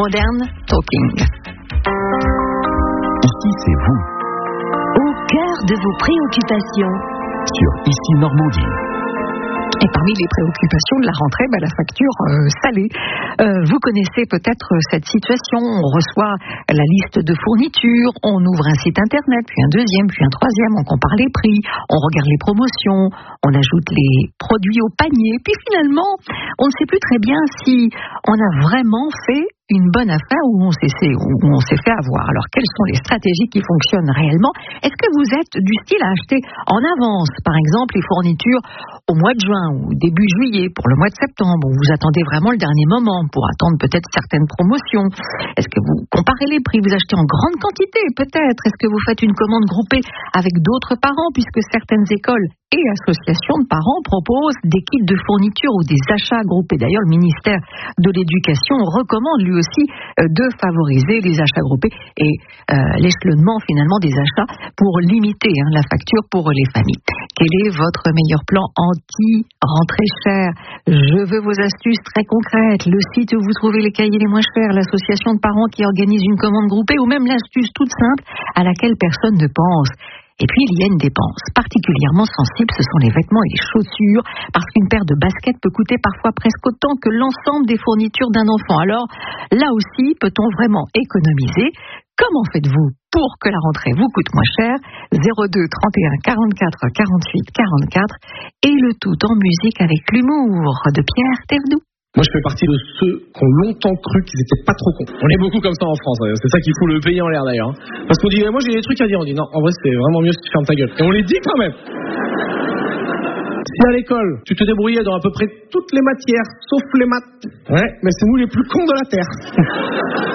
Modern Talking. Ici, c'est vous. Au cœur de vos préoccupations. Sur Ici Normandie. Et parmi les préoccupations de la rentrée, la facture salée. Vous connaissez peut-être cette situation. On reçoit la liste de fournitures, on ouvre un site internet, puis un deuxième, puis un troisième, on compare les prix, on regarde les promotions, on ajoute les produits au panier, puis finalement, on ne sait plus très bien si on a vraiment fait une bonne affaire ou on s'est fait avoir. Alors, quelles sont les stratégies qui fonctionnent réellement? Est-ce que vous êtes du style à acheter en avance, par exemple, les fournitures au mois de juin ou début juillet pour le mois de septembre? Vous attendez vraiment le dernier moment pour attendre peut-être certaines promotions? Est-ce que vous comparez les prix? Vous achetez en grande quantité, peut-être? Est-ce que vous faites une commande groupée avec d'autres parents, puisque certaines écoles et associations de parents proposent des kits de fournitures ou des achats groupés? D'ailleurs, le ministère de l'Éducation recommande lui aussi de favoriser les achats groupés et l'échelonnement finalement des achats pour limiter la facture pour les familles. Quel est votre meilleur plan anti-rentrée chère? Je veux vos astuces très concrètes. Le site où vous trouvez les cahiers les moins chers, l'association de parents qui organise une commande groupée ou même l'astuce toute simple à laquelle personne ne pense. Et puis, il y a une dépense particulièrement sensible, ce sont les vêtements et les chaussures, parce qu'une paire de baskets peut coûter parfois presque autant que l'ensemble des fournitures d'un enfant. Alors, là aussi, peut-on vraiment économiser? Comment faites-vous pour que la rentrée vous coûte moins cher? 02 31 44 48 44 et le tout en musique avec l'humour de Pierre Thévenoud. Moi, je fais partie de ceux qui ont longtemps cru qu'ils étaient pas trop cons. On est beaucoup comme ça en France. C'est ça qui fout le pays en l'air d'ailleurs. Parce qu'on dit, moi j'ai des trucs à dire. On dit, non, en vrai, c'est vraiment mieux si tu fermes ta gueule. Et on les dit quand même. Si à l'école, tu te débrouillais dans à peu près toutes les matières, sauf les maths, ouais, mais c'est nous les plus cons de la Terre.